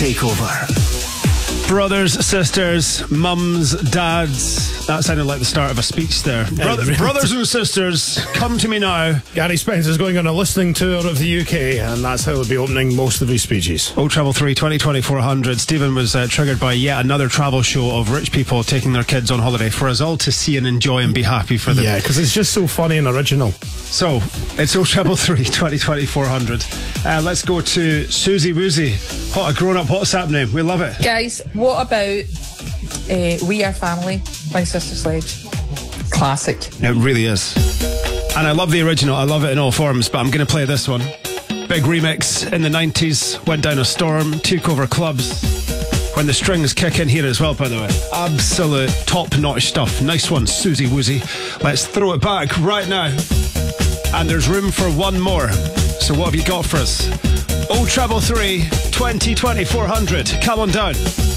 takeover. Brothers, sisters, mums, dads. That sounded like the start of a speech there. Brothers and sisters, come to me now. Gary Spence is going on a listening tour of the UK, and that's how he'll be opening most of his speeches. 033 20 400. Stephen was triggered by yet another travel show of rich people taking their kids on holiday for us all to see and enjoy and be happy for them. Yeah, because it's just so funny and original. So, it's 033 20 400. Let's go to Susie Woozy. What a grown-up WhatsApp name. We love it. Guys, what about We Are Family by Sister Sledge? Classic. It really is. And I love the original. I love it in all forms, but I'm going to play this one. Big remix in the 90s. Went down a storm. Took over clubs. When the strings kick in here as well, by the way. Absolute top-notch stuff. Nice one, Susie Woozy. Let's throw it back right now. And there's room for one more. So what have you got for us? 033 20 400. Come on down.